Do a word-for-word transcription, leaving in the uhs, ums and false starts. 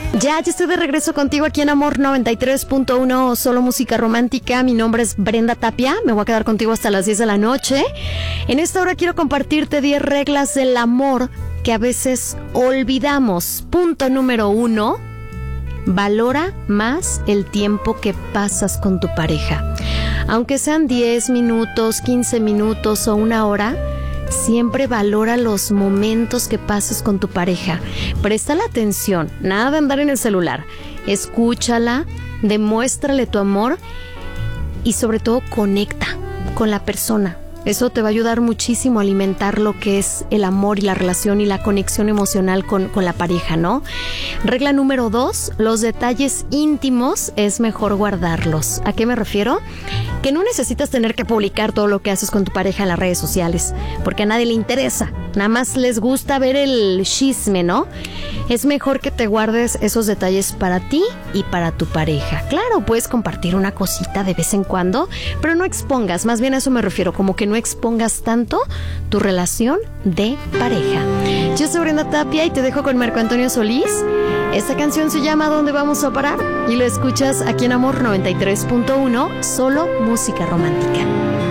Ya, ya estoy de regreso contigo aquí en Amor noventa y tres punto uno, solo música romántica. Mi nombre es Brenda Tapia, me voy a quedar contigo hasta las diez de la noche. En esta hora quiero compartirte diez reglas del amor que a veces olvidamos. Punto número uno, valora más el tiempo que pasas con tu pareja. Aunque sean diez minutos, quince minutos o una hora, siempre valora los momentos que pases con tu pareja. Préstale atención, nada de andar en el celular. Escúchala, demuéstrale tu amor y sobre todo conecta con la persona. Eso te va a ayudar muchísimo a alimentar lo que es el amor y la relación y la conexión emocional con, con la pareja, ¿no? Regla número dos, los detalles íntimos es mejor guardarlos. ¿A qué me refiero? Que no necesitas tener que publicar todo lo que haces con tu pareja en las redes sociales, porque a nadie le interesa. Nada más les gusta ver el chisme, ¿no? Es mejor que te guardes esos detalles para ti y para tu pareja. Claro, puedes compartir una cosita de vez en cuando, pero no expongas, más bien a eso me refiero, como que no expongas tanto tu relación de pareja. Yo soy Brenda Tapia y te dejo con Marco Antonio Solís. Esta canción se llama ¿Dónde vamos a parar? Y lo escuchas aquí en Amor noventa y tres punto uno, solo música romántica.